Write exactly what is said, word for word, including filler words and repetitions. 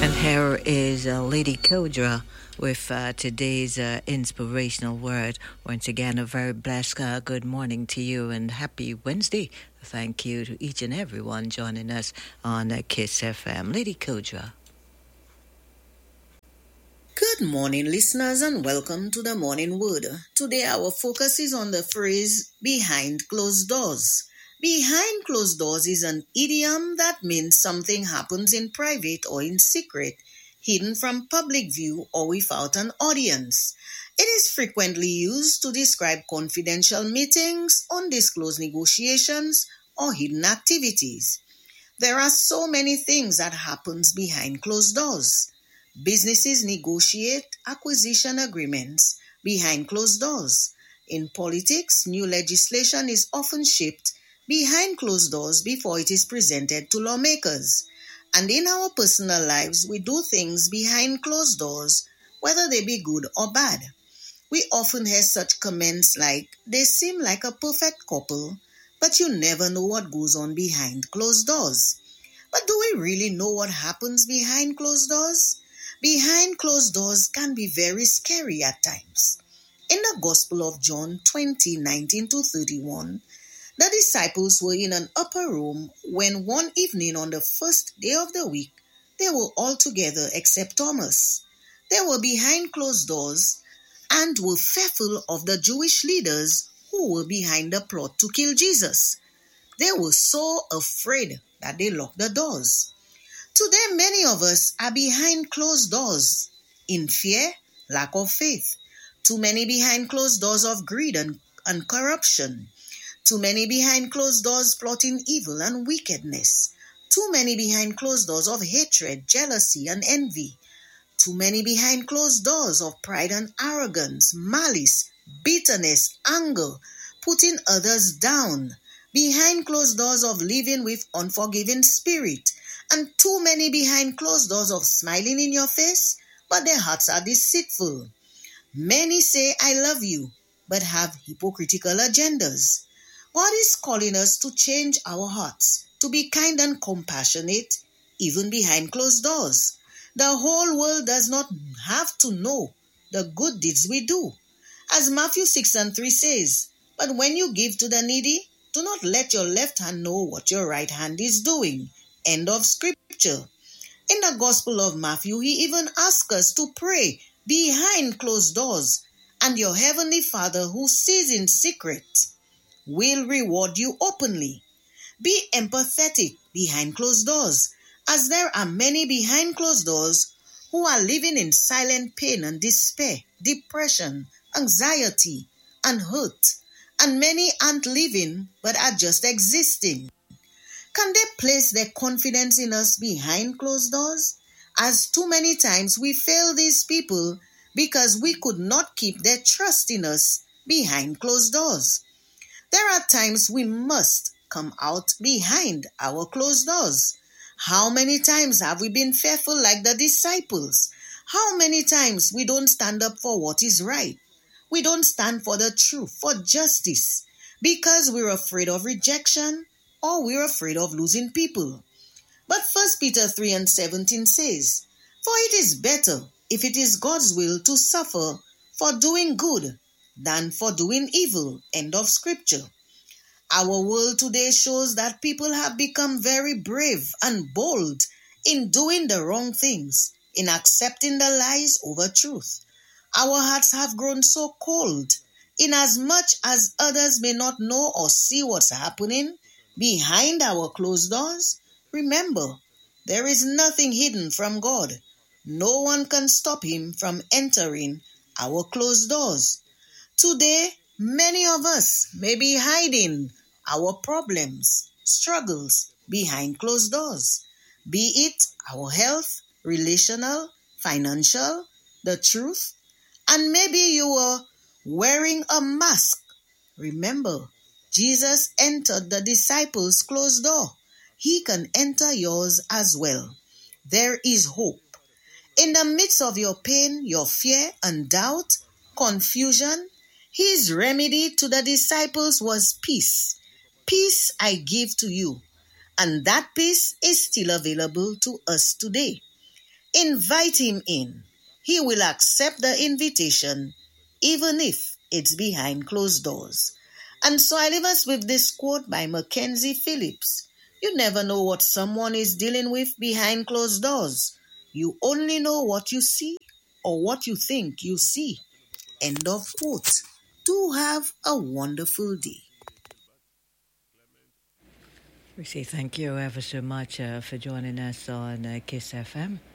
And here is uh, Lady Kodra with uh, today's uh, inspirational word. Once again, a very blessed uh, good morning to you and happy Wednesday. Thank you to each and everyone joining us on uh, Kiss F M. Lady Kodra. Good morning, listeners, and welcome to the Morning Word. Today, our focus is on the phrase behind closed doors. Behind closed doors is an idiom that means something happens in private or in secret, hidden from public view or without an audience. It is frequently used to describe confidential meetings, undisclosed negotiations, or hidden activities. There are so many things that happens behind closed doors. Businesses negotiate acquisition agreements behind closed doors. In politics, new legislation is often shaped behind closed doors before it is presented to lawmakers. And in our personal lives, we do things behind closed doors, whether they be good or bad. We often hear such comments like, they seem like a perfect couple, but you never know what goes on behind closed doors. But do we really know what happens behind closed doors? Behind closed doors can be very scary at times. In the Gospel of John twenty, nineteen to thirty-one, the disciples were in an upper room when one evening on the first day of the week, they were all together except Thomas. They were behind closed doors and were fearful of the Jewish leaders who were behind the plot to kill Jesus. They were so afraid that they locked the doors. Today, many of us are behind closed doors in fear, lack of faith. Too many behind closed doors of greed and, and corruption. Too many behind closed doors plotting evil and wickedness. Too many behind closed doors of hatred, jealousy, and envy. Too many behind closed doors of pride and arrogance, malice, bitterness, anger, putting others down. Behind closed doors of living with unforgiving spirit. And too many behind closed doors of smiling in your face, but their hearts are deceitful. Many say, I love you, but have hypocritical agendas. God is calling us to change our hearts, to be kind and compassionate, even behind closed doors. The whole world does not have to know the good deeds we do. As Matthew six and three says, but when you give to the needy, do not let your left hand know what your right hand is doing. End of scripture. In the Gospel of Matthew, he even asks us to pray behind closed doors, and your heavenly Father who sees in secret will reward you openly. Be empathetic behind closed doors, as there are many behind closed doors who are living in silent pain and despair, depression, anxiety, and hurt, and many aren't living but are just existing. Can they place their confidence in us behind closed doors? As too many times we fail these people because we could not keep their trust in us behind closed doors. There are times we must come out behind our closed doors. How many times have we been fearful like the disciples? How many times we don't stand up for what is right? We don't stand for the truth, for justice, because we're afraid of rejection or we're afraid of losing people. But First Peter three and seventeen says, for it is better, if it is God's will, to suffer for doing good than for doing evil. End of scripture. Our world today shows that people have become very brave and bold in doing the wrong things, in accepting the lies over truth. Our hearts have grown so cold, inasmuch as others may not know or see what's happening behind our closed doors. Remember, there is nothing hidden from God. No one can stop him from entering our closed doors. Today, many of us may be hiding our problems, struggles behind closed doors, be it our health, relational, financial, the truth, and maybe you are wearing a mask. Remember, Jesus entered the disciples' closed door. He can enter yours as well. There is hope. In the midst of your pain, your fear and doubt, confusion, his remedy to the disciples was peace. Peace I give to you. And that peace is still available to us today. Invite him in. He will accept the invitation, even if it's behind closed doors. And so I leave us with this quote by Mackenzie Phillips. You never know what someone is dealing with behind closed doors. You only know what you see or what you think you see. End of quote. Do have a wonderful day. We say thank you ever so much uh, for joining us on uh, Kiss F M.